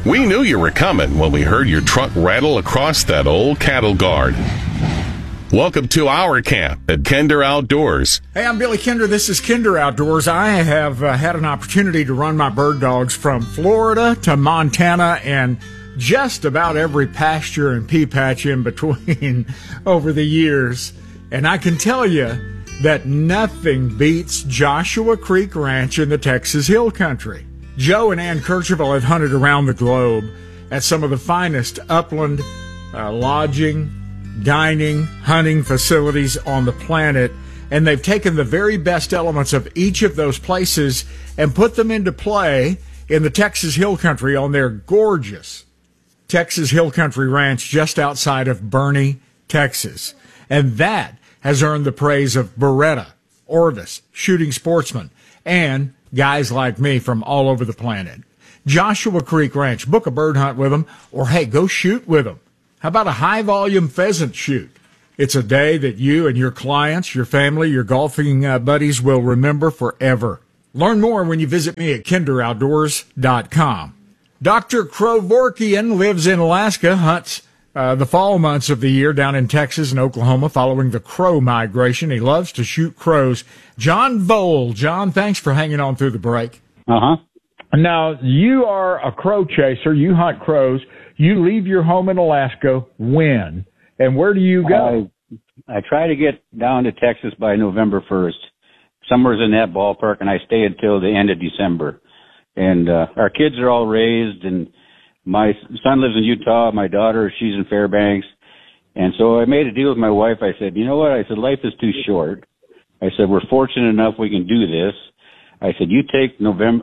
We knew you were coming when we heard your truck rattle across that old cattle guard. Welcome to our camp at Kinder Outdoors. Hey, I'm Billy Kinder. This is Kinder Outdoors. I have had an opportunity to run my bird dogs from Florida to Montana and just about every pasture and pea patch in between over the years. And I can tell you that nothing beats Joshua Creek Ranch in the Texas Hill Country. Joe and Ann Kercheval have hunted around the globe at some of the finest upland lodging, dining, hunting facilities on the planet, and they've taken the very best elements of each of those places and put them into play in the Texas Hill Country on their gorgeous Texas Hill Country Ranch just outside of Boerne, Texas. And that has earned the praise of Beretta, Orvis, Shooting Sportsman, and guys like me from all over the planet. Joshua Creek Ranch. Book a bird hunt with them, or hey, go shoot with them. How about a high-volume pheasant shoot? It's a day that you and your clients, your family, your golfing buddies will remember forever. Learn more when you visit me at kinderoutdoors.com. Dr. Krovorkian lives in Alaska, hunts the fall months of the year down in Texas and Oklahoma following the crow migration. He loves to shoot crows. John Vole. John, thanks for hanging on through the break. Uh-huh. Now, you are a crow chaser. You hunt crows. You leave your home in Alaska when? And where do you go? I try to get down to Texas by November 1st. Somewhere's in that ballpark, and I stay until the end of December. And our kids are all raised, and my son lives in Utah. My daughter, she's in Fairbanks. And so I made a deal with my wife. I said, you know what? I said, life is too short. I said, we're fortunate enough we can do this. I said, you take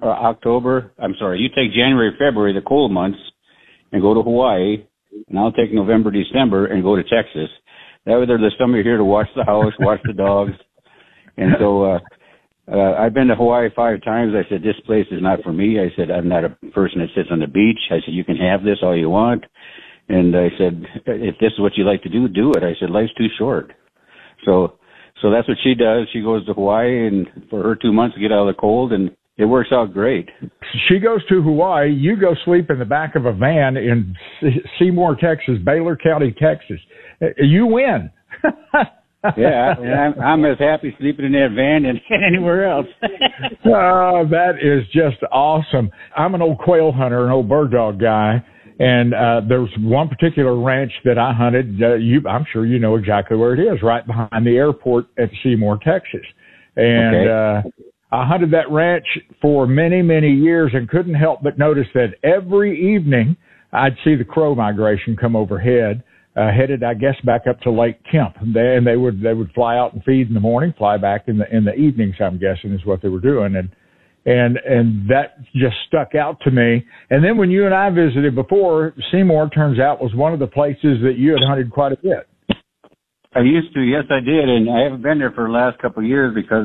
you take January, February, the cold months, and go to Hawaii, and I'll take November, December, and go to Texas. That way there's somebody here to watch the house, watch the dogs. And so I've been to Hawaii 5 times. I said, this place is not for me. I said, I'm not a person that sits on the beach. I said, you can have this all you want. And I said, if this is what you like to do, do it. I said, life's too short. So that's what she does. She goes to Hawaii and for her 2 months to get out of the cold, and it works out great. She goes to Hawaii. You go sleep in the back of a van in Seymour, Texas, Baylor County, Texas. You win. Yeah, and I'm as happy sleeping in that van than anywhere else. That is just awesome. I'm an old quail hunter, an old bird dog guy, and there was one particular ranch that I hunted. I'm sure you know exactly where it is, right behind the airport at Seymour, Texas. And okay. I hunted that ranch for many, many years and couldn't help but notice that every evening I'd see the crow migration come overhead. Headed, I guess, back up to Lake Kemp. And they would fly out and feed in the morning, fly back in the evenings, I'm guessing, is what they were doing. And that just stuck out to me. And then when you and I visited before, Seymour, turns out, was one of the places that you had hunted quite a bit. I used to, yes, I did. And I haven't been there for the last couple of years because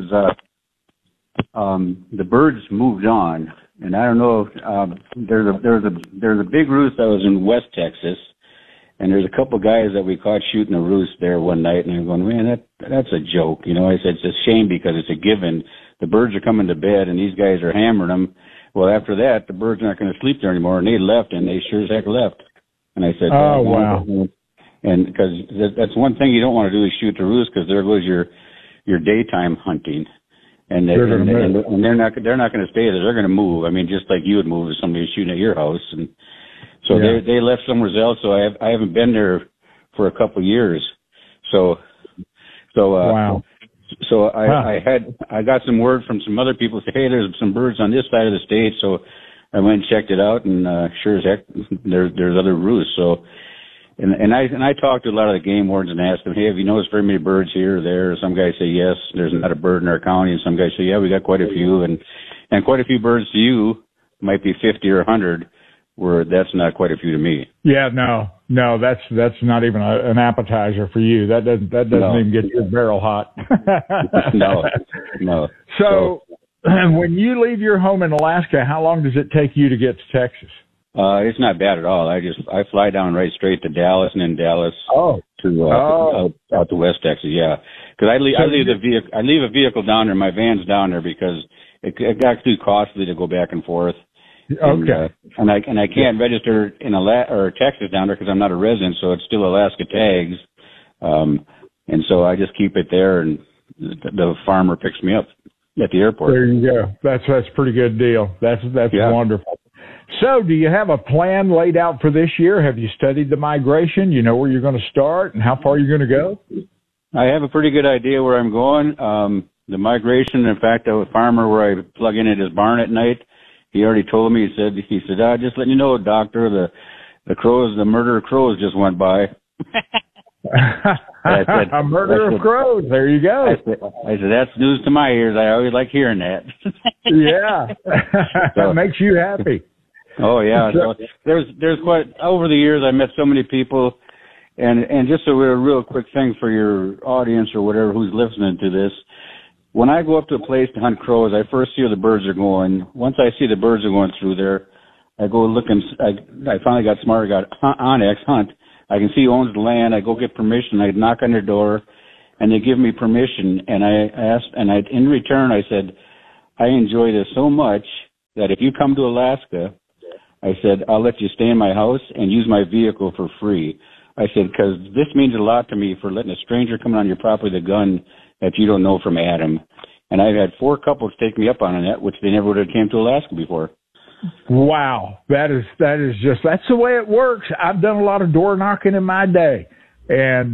the birds moved on. And I don't know, there's a big roost that was in West Texas. And there's a couple of guys that we caught shooting a roost there one night, and I'm going, man, that's a joke. You know, I said, it's a shame because it's a given. The birds are coming to bed, and these guys are hammering them. Well, after that, the birds aren't going to sleep there anymore, and they left, and they sure as heck left. And I said, oh, wow. And because that's one thing you don't want to do is shoot the roost because there goes your daytime hunting. And they're not going to stay there. They're going to move. I mean, just like you would move if somebody was shooting at your house. And so yeah. They left somewhere else. So I haven't been there for a couple of years. So wow. So I got some word from some other people say, hey, there's some birds on this side of the state. So I went and checked it out, and sure as heck, there's other roosts. So and I talked to a lot of the game wardens and asked them, hey, have you noticed very many birds here or there? Some guys say yes, there's not a bird in our county, and some guys say yeah, we got quite a few, and quite a few birds to you might be 50 or 100. Where that's not quite a few to me. Yeah, no, that's not even an appetizer for you. That doesn't even get your barrel hot. No. So when you leave your home in Alaska, how long does it take you to get to Texas? It's not bad at all. I fly down right straight to Dallas, and then Dallas to out to West Texas. Yeah, because I leave a vehicle down there. My van's down there because it got too costly to go back and forth. Okay. And I can't register in or Texas down there because I'm not a resident, so it's still Alaska tags. And so I just keep it there, and the farmer picks me up at the airport. There you go. That's a pretty good deal. That's wonderful. So do you have a plan laid out for this year? Have you studied the migration? You know where you're going to start and how far you're going to go? I have a pretty good idea where I'm going. The migration, in fact, a farmer where I plug in at his barn at night, he already told me, he said, just letting you know, doctor, the murder of crows just went by. A murder of crows. There you go. I said, that's news to my ears. I always like hearing that. Yeah. That makes you happy. Oh, yeah. So there's quite, over the years, I met so many people, and just a real quick thing for your audience or whatever who's listening to this. When I go up to a place to hunt crows, I first see where the birds are going. Once I see the birds are going through there, I go look and I finally got smart. I got Onyx Hunt. I can see who owns the land. I go get permission. I knock on their door, and they give me permission. And I asked, in return, I said, I enjoy this so much that if you come to Alaska, I said, I'll let you stay in my house and use my vehicle for free. I said, because this means a lot to me for letting a stranger come on your property with a gun that you don't know from Adam. And I've had 4 couples take me up on that, which they never would have came to Alaska before. Wow. That's the way it works. I've done a lot of door knocking in my day. And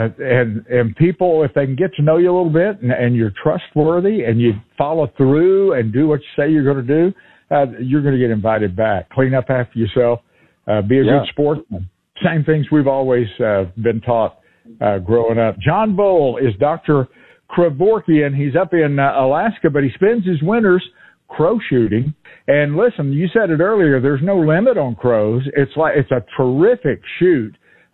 people, if they can get to know you a little bit and you're trustworthy and you follow through and do what you say you're going to do, you're going to get invited back. Clean up after yourself. Be a good sportsman. Same things we've always been taught growing up. John Vowell is Dr. Kevorkian. He's up in Alaska, but he spends his winters crow shooting. And listen, you said it earlier, there's no limit on crows. It's a terrific shoot.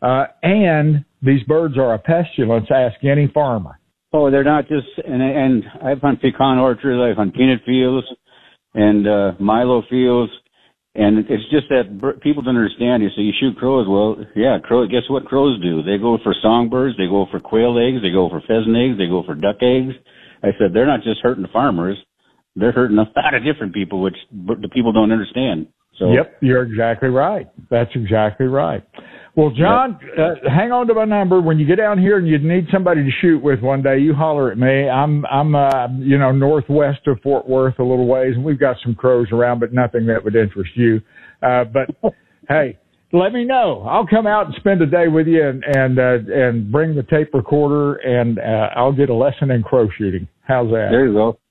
And these birds are a pestilence. Ask any farmer. Oh, they're not just, and I've hunted pecan orchards, I've hunted peanut fields and Milo fields. And it's just that people don't understand. You say you shoot crows. Well, yeah, guess what crows do? They go for songbirds. They go for quail eggs. They go for pheasant eggs. They go for duck eggs. I said, they're not just hurting the farmers. They're hurting a lot of different people, which the people don't understand. So. Yep, you're exactly right. That's exactly right. Well, John, hang on to my number. When you get down here and you need somebody to shoot with one day, you holler at me. I'm northwest of Fort Worth a little ways, and we've got some crows around, but nothing that would interest you. But hey, let me know. I'll come out and spend a day with you and bring the tape recorder, and I'll get a lesson in crow shooting. How's that? There you go.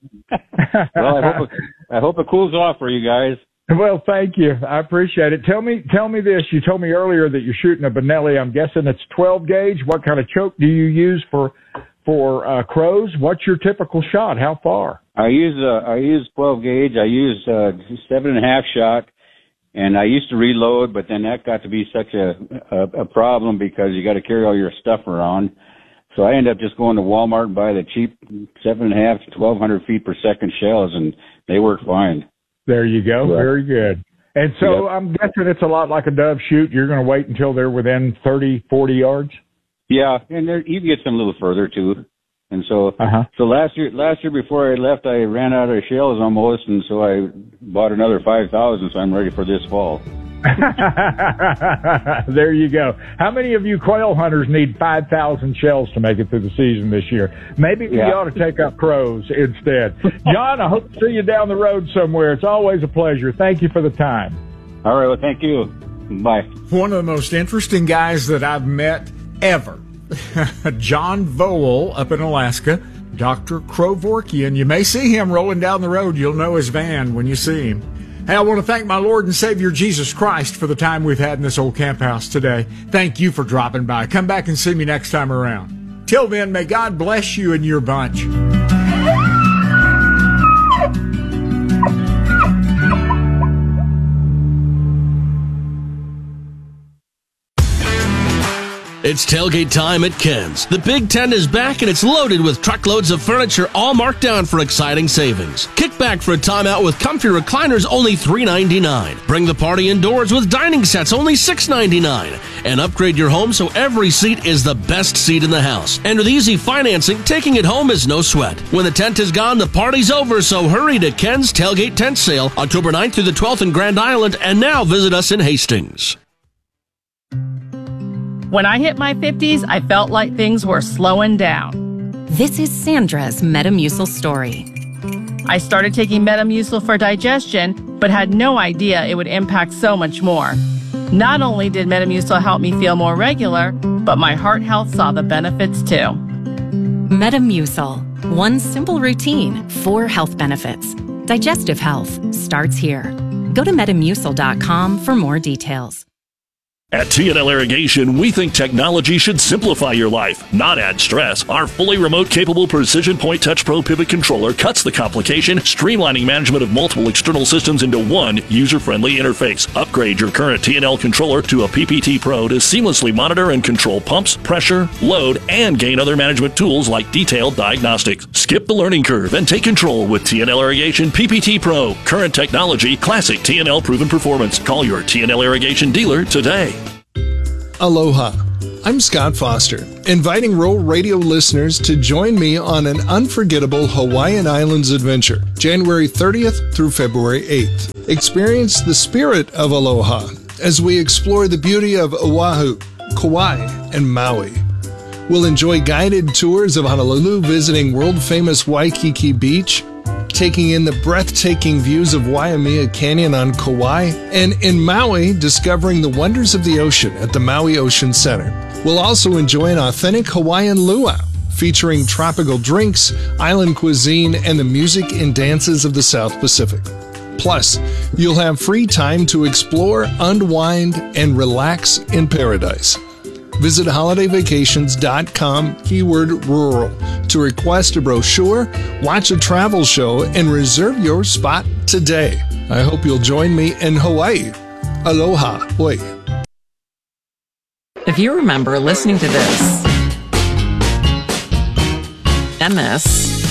Well, I hope it cools off for you guys. Well, thank you. I appreciate it. Tell me this. You told me earlier that you're shooting a Benelli. I'm guessing it's 12 gauge. What kind of choke do you use for crows? What's your typical shot? How far? I use 12 gauge. I use 7.5 shot, and I used to reload, but then that got to be such a problem because you got to carry all your stuff around. So I ended up just going to Walmart and buy the cheap 7.5 to 1,200 feet per second shells, and they work fine. There you go. Right. Very good. And so I'm guessing it's a lot like a dove shoot. You're going to wait until they're within 30, 40 yards? Yeah, and you can get some a little further, too. And so so last year before I left, I ran out of shells almost, and so I bought another 5,000, so I'm ready for this fall. There you go. How many of you quail hunters need 5,000 shells to make it through the season this year? Maybe we ought to take up crows instead. John, I hope to see you down the road somewhere. It's always a pleasure. Thank you for the time. All right. Well, thank you. Bye. One of the most interesting guys that I've met ever. John Vowell up in Alaska. Dr. Kevorkian. You may see him rolling down the road. You'll know his van when you see him. Hey, I want to thank my Lord and Savior Jesus Christ for the time we've had in this old camp house today. Thank you for dropping by. Come back and see me next time around. Till then, may God bless you and your bunch. It's tailgate time at Ken's. The Big Tent is back and it's loaded with truckloads of furniture all marked down for exciting savings. Kick back for a timeout with comfy recliners only $3.99. Bring the party indoors with dining sets only $6.99. And upgrade your home so every seat is the best seat in the house. And with easy financing, taking it home is no sweat. When the tent is gone, the party's over, so hurry to Ken's Tailgate Tent Sale, October 9th through the 12th in Grand Island, and now visit us in Hastings. When I hit my 50s, I felt like things were slowing down. This is Sandra's Metamucil story. I started taking Metamucil for digestion, but had no idea it would impact so much more. Not only did Metamucil help me feel more regular, but my heart health saw the benefits too. Metamucil. One simple routine, 4 health benefits. Digestive health starts here. Go to Metamucil.com for more details. At T&L Irrigation, we think technology should simplify your life, not add stress. Our fully remote-capable Precision Point Touch Pro Pivot Controller cuts the complication, streamlining management of multiple external systems into one user-friendly interface. Upgrade your current T&L controller to a PPT Pro to seamlessly monitor and control pumps, pressure, load, and gain other management tools like detailed diagnostics. Skip the learning curve and take control with T&L Irrigation PPT Pro. Current technology, classic T&L proven performance. Call your T&L Irrigation dealer today. Aloha. I'm Scott Foster, inviting Rural Radio listeners to join me on an unforgettable Hawaiian Islands adventure, January 30th through February 8th. Experience the spirit of aloha as we explore the beauty of Oahu, Kauai, and Maui. We'll enjoy guided tours of Honolulu, visiting world-famous Waikiki Beach, taking in the breathtaking views of Waimea Canyon on Kauai, and in Maui, discovering the wonders of the ocean at the Maui Ocean Center. We'll also enjoy an authentic Hawaiian luau, featuring tropical drinks, island cuisine, and the music and dances of the South Pacific. Plus, you'll have free time to explore, unwind, and relax in paradise. Visit holidayvacations.com, keyword rural, to request a brochure, watch a travel show, and reserve your spot today. I hope you'll join me in Hawaii. Aloha. Oi. If you remember listening to this, and this,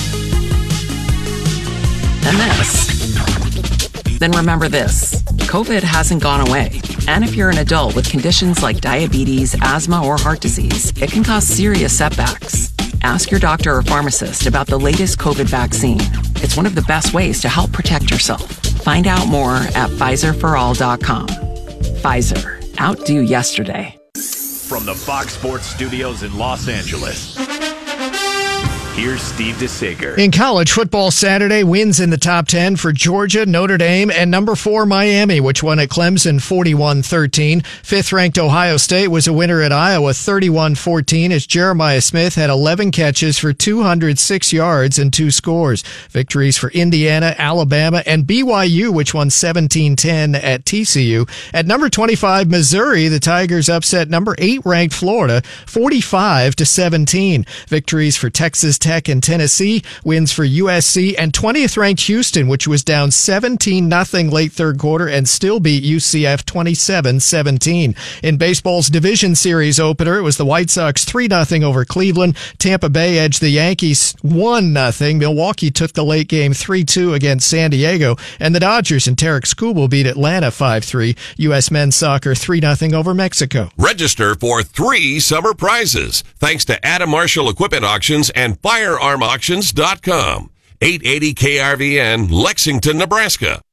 and this, then remember this. COVID hasn't gone away. And if you're an adult with conditions like diabetes, asthma, or heart disease, it can cause serious setbacks. Ask your doctor or pharmacist about the latest COVID vaccine. It's one of the best ways to help protect yourself. Find out more at PfizerForAll.com. Pfizer. Outdo yesterday. From the Fox Sports Studios in Los Angeles, here's Steve DeSager. In college football Saturday, wins in the top 10 for Georgia, Notre Dame, and number 4 Miami, which won at Clemson 41-13. Fifth-ranked Ohio State was a winner at Iowa 31-14 as Jeremiah Smith had 11 catches for 206 yards and 2 scores. Victories for Indiana, Alabama, and BYU, which won 17-10 at TCU. At number 25 Missouri, the Tigers upset number 8-ranked Florida 45-17. Victories for Texas Tech and Tennessee, wins for USC, and 20th-ranked Houston, which was down 17-0 late third quarter and still beat UCF 27-17. In baseball's division series opener, it was the White Sox 3-0 over Cleveland. Tampa Bay edged the Yankees 1-0. Milwaukee took the late game 3-2 against San Diego, and the Dodgers and Tarek Skubal beat Atlanta 5-3. U.S. men's soccer 3-0 over Mexico. Register for 3 summer prizes thanks to Adam Marshall Equipment Auctions and FirearmAuctions.com. 880 KRVN, Lexington, Nebraska.